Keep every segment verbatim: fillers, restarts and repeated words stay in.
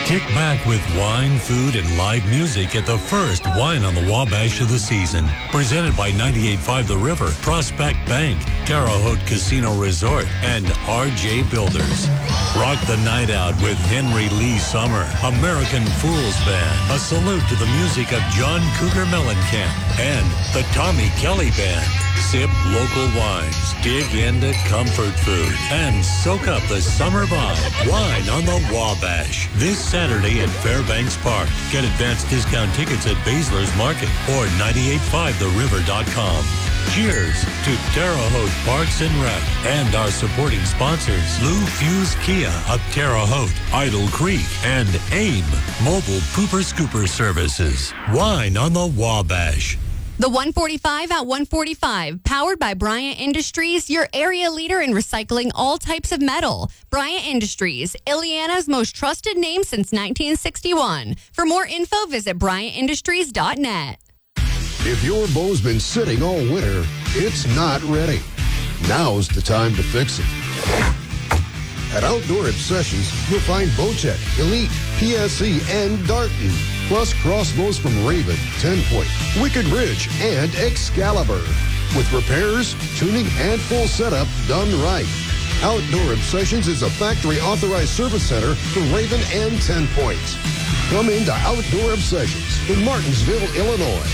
Kick back with wine, food, and live music at the first Wine on the Wabash of the season. Presented by ninety-eight point five The River, Prospect Bank, Terre Haute Casino Resort, and R J Builders. Rock the night out with Henry Lee Summer, American Fools Band, a salute to the music of John Cougar Mellencamp, and the Tommy Kelly Band. Sip local wines, dig into comfort food, and soak up the summer vibe. Wine on the Wabash. This Saturday at Fairbanks Park. Get advanced discount tickets at Baszler's Market or ninety-eight point five the river dot com. Cheers to Terre Haute Parks and Rec and our supporting sponsors, Lou Fuse Kia of Terre Haute, Idle Creek, and AIM Mobile Pooper Scooper Services. Wine on the Wabash. The one forty-five at one forty-five, powered by Bryant Industries, your area leader in recycling all types of metal. Bryant Industries, Illiana's most trusted name since nineteen sixty-one. For more info, visit bryant industries dot net. If your bow's been sitting all winter, it's not ready. Now's the time to fix it. At Outdoor Obsessions, you'll find Bowtech, Elite, P S E, and Darton, plus crossbows from Raven, ten point, Wicked Ridge, and Excalibur. With repairs, tuning, and full setup done right. Outdoor Obsessions is a factory-authorized service center for Raven and ten point. Come into Outdoor Obsessions in Martinsville, Illinois.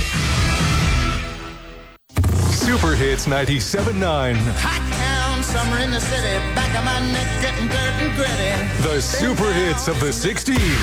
Super Hits ninety-seven point nine. Hot town, summer in the city, back of my neck getting dirt and gritty. The super hits of the sixties.